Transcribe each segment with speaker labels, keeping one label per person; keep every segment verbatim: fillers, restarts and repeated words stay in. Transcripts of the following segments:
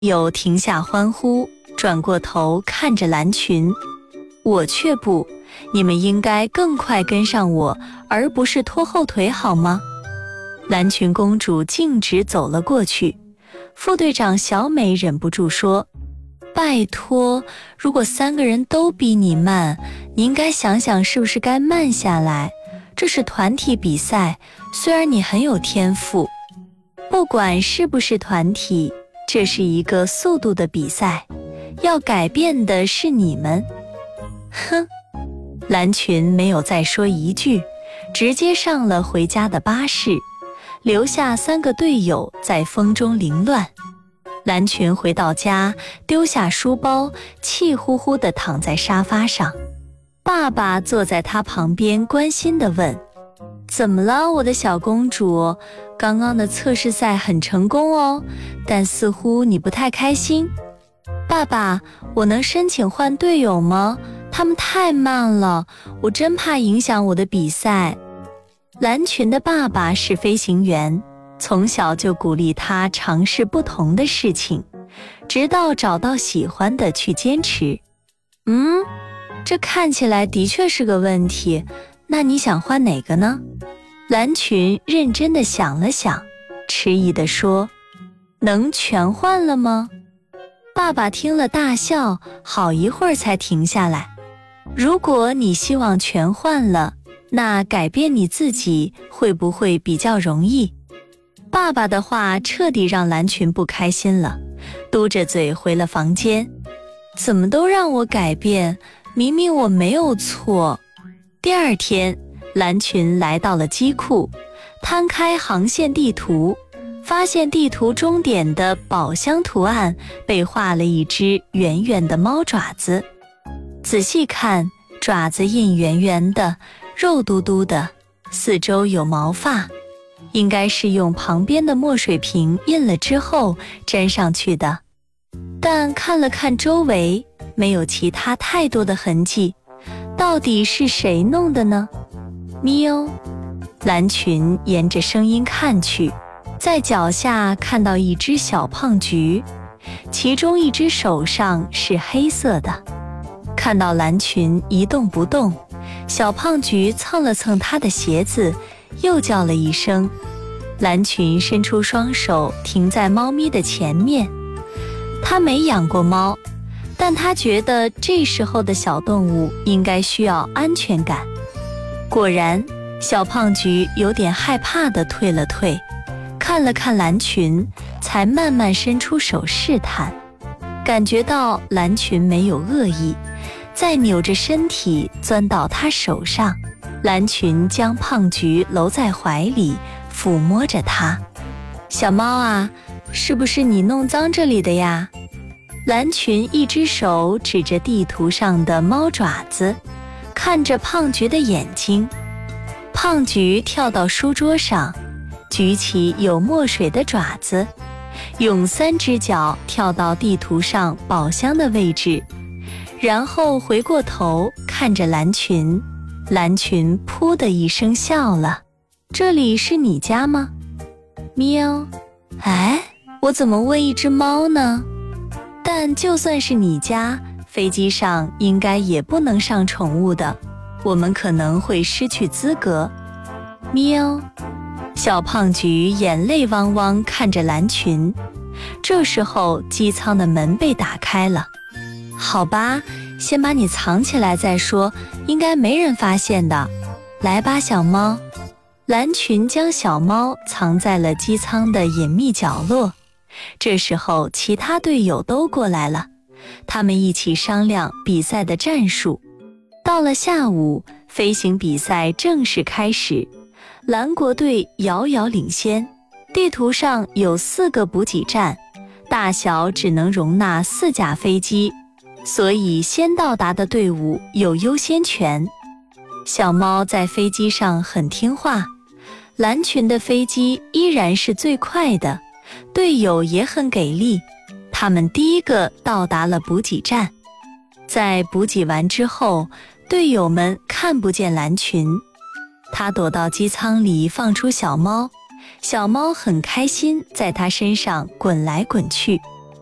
Speaker 1: 友停下欢呼，转过头看着蓝群。我却不，你们应该更快跟上我，而不是拖后腿好吗？蓝群公主径直走了过去。副队长小美忍不住说，拜托，如果三个人都比你慢，你应该想想是不是该慢下来。这是团体比赛，虽然你很有天赋，不管是不是团体，这是一个速度的比赛，要改变的是你们。哼，蓝群没有再说一句，直接上了回家的巴士，留下三个队友在风中凌乱。蓝群回到家，丢下书包，气呼呼地躺在沙发上。爸爸坐在他旁边，关心地问，怎么了，我的小公主？刚刚的测试赛很成功哦，但似乎你不太开心。爸爸，我能申请换队友吗？他们太慢了，我真怕影响我的比赛。蓝群的爸爸是飞行员，从小就鼓励他尝试不同的事情，直到找到喜欢的去坚持。嗯，这看起来的确是个问题，那你想换哪个呢？蓝群认真地想了想，迟疑地说，能全换了吗？爸爸听了大笑，好一会儿才停下来。如果你希望全换了，那改变你自己会不会比较容易？爸爸的话彻底让蓝群不开心了，嘟着嘴回了房间。怎么都让我改变，明明我没有错。第二天，蓝群来到了机库，摊开航线地图，发现地图终点的宝箱图案被画了一只圆圆的猫爪子。仔细看，爪子印圆圆的，肉嘟嘟的，四周有毛发，应该是用旁边的墨水瓶印了之后粘上去的。但看了看周围，没有其他太多的痕迹，到底是谁弄的呢？喵！蓝群沿着声音看去，在脚下看到一只小胖橘，其中一只手上是黑色的。看到蓝群一动不动，小胖橘蹭了蹭他的鞋子，又叫了一声。蓝群伸出双手停在猫咪的前面。他没养过猫，但他觉得这时候的小动物应该需要安全感。果然，小胖橘有点害怕地退了退，看了看蓝群，才慢慢伸出手试探。感觉到蓝群没有恶意，再扭着身体钻到他手上。蓝群将胖橘搂在怀里，抚摸着它。小猫啊，是不是你弄脏这里的呀？蓝群一只手指着地图上的猫爪子，看着胖橘的眼睛。胖橘跳到书桌上，举起有墨水的爪子，用三只脚跳到地图上宝箱的位置，然后回过头看着蓝群。蓝群噗的一声笑了。这里是你家吗？喵。哎，我怎么问一只猫呢？但就算是你家，飞机上应该也不能上宠物的，我们可能会失去资格。喵。小胖橘眼泪汪汪看着蓝群。这时候机舱的门被打开了。好吧，先把你藏起来再说，应该没人发现的。来吧，小猫。蓝群将小猫藏在了机舱的隐秘角落。这时候其他队友都过来了，他们一起商量比赛的战术。到了下午，飞行比赛正式开始。蓝国队遥遥领先，地图上有四个补给站，大小只能容纳四架飞机，所以先到达的队伍有优先权。小猫在飞机上很听话，蓝群的飞机依然是最快的，队友也很给力，他们第一个到达了补给站。在补给完之后，队友们看不见蓝群，他躲到机舱里放出小猫，小猫很开心，在他身上滚来滚去。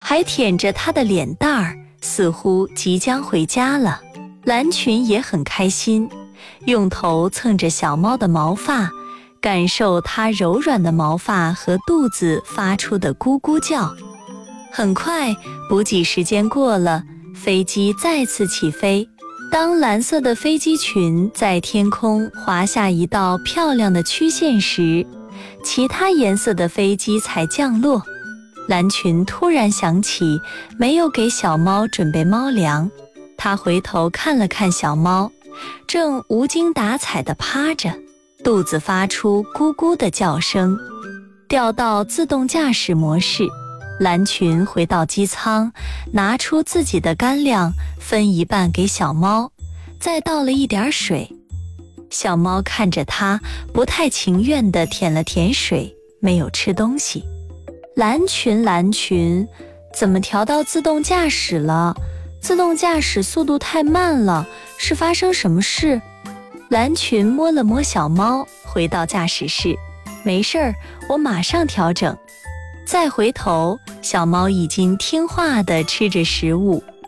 Speaker 1: 还舔着它的脸蛋儿，似乎即将回家了。蓝裙也很开心，用头蹭着小猫的毛发，感受它柔软的毛发和肚子发出的咕咕叫。很快，补给时间过了，飞机再次起飞。当蓝色的飞机裙在天空划下一道漂亮的曲线时，其他颜色的飞机才降落。蓝裙突然想起没有给小猫准备猫粮，她回头看了看小猫，正无精打采地趴着，肚子发出咕咕的叫声。调到自动驾驶模式，蓝裙回到机舱，拿出自己的干粮，分一半给小猫，再倒了一点水。小猫看着它，不太情愿地舔了舔水，没有吃东西。蓝裙蓝裙，怎么调到自动驾驶了？自动驾驶速度太慢了，是发生什么事？蓝裙摸了摸小猫，回到驾驶室，没事儿，我马上调整。再回头，小猫已经听话地吃着食物，